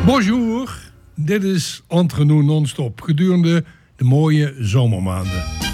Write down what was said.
Bonjour, dit is Entre nous non-stop gedurende de mooie zomermaanden.